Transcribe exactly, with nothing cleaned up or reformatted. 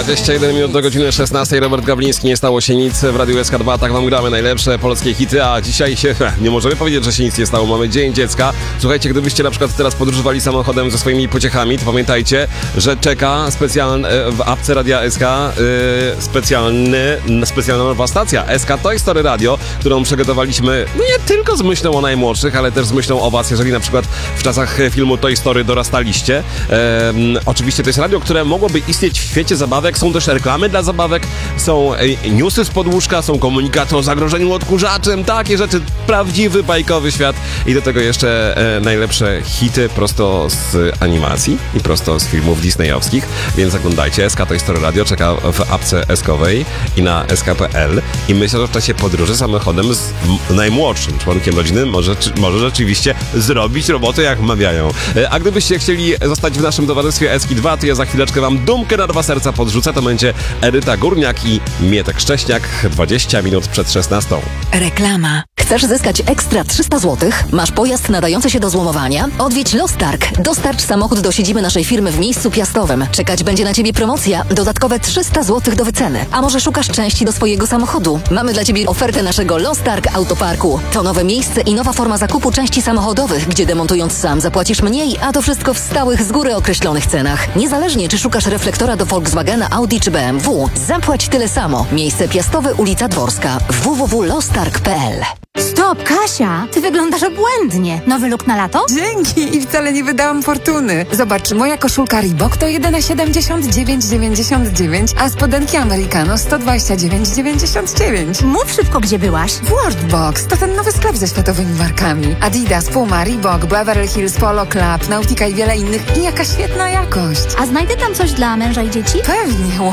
dwadzieścia jeden minut do godziny szesnastej. Robert Gawliński, nie stało się nic w Radiu S K dwa. Tak wam gramy najlepsze polskie hity, a dzisiaj się nie możemy powiedzieć, że się nic nie stało. Mamy Dzień Dziecka. Słuchajcie, gdybyście na przykład teraz podróżowali samochodem ze swoimi pociechami, to pamiętajcie, że czeka specjalny w apce Radia S K yy, specjalny, specjalna nowa stacja S K Toy Story Radio, którą przygotowaliśmy no nie tylko z myślą o najmłodszych, ale też z myślą o was, jeżeli na przykład w czasach filmu Toy Story dorastaliście. Yy, oczywiście to jest radio, które mogłoby istnieć w świecie zabawek. Są też reklamy dla zabawek, są yy, newsy z podłóżka, są komunikaty o zagrożeniu odkurzaczem, takie rzeczy, prawdziwy bajkowy świat i do tego jeszcze e, najlepsze hity prosto z animacji i prosto z filmów disneyowskich, więc zaglądajcie. S K Toy Story Radio czeka w apce eskowej i na S K kropka P L i myślę, że w czasie podróży samochodem z m- najmłodszym członkiem rodziny może, czy, może rzeczywiście zrobić robotę jak mawiają. E, a gdybyście chcieli zostać w naszym towarzystwie S K dwa, to ja za chwileczkę wam dumkę na dwa serca podrzucę. To będzie Edyta Górniak i Mietek Szcześniak dwadzieścia minut przed szesnastą. Reklama. Chcesz zyskać ekstra trzysta złotych? Masz pojazd nadający się do złomowania? Odwiedź Lostarg. Dostarcz samochód do siedziby naszej firmy w miejscu piastowym. Czekać będzie na Ciebie promocja. Dodatkowe trzysta złotych do wyceny. A może szukasz części do swojego samochodu? Mamy dla Ciebie ofertę naszego Lostarg Autoparku. To nowe miejsce i nowa forma zakupu części samochodowych, gdzie demontując sam zapłacisz mniej, a to wszystko w stałych, z góry określonych cenach. Niezależnie czy szukasz reflektora do Volkswagena, Audi czy B M W, zapłać tyle samo. Miejsce piastowe, ulica Dworska. w w w kropka lostarg kropka p l. Stop, Kasia! Ty wyglądasz obłędnie. Nowy look na lato? Dzięki! I wcale nie wydałam fortuny. Zobacz, moja koszulka Reebok to jedyne siedemdziesiąt dziewięć dziewięćdziesiąt dziewięć, a spodenki Americano sto dwadzieścia dziewięć dziewięćdziesiąt dziewięć. Mów szybko, gdzie byłaś. Worldbox to ten nowy sklep ze światowymi markami. Adidas, Puma, Reebok, Beverly Hills, Polo Club, Nautica i wiele innych. I jaka świetna jakość. A znajdę tam coś dla męża i dzieci? Pewnie.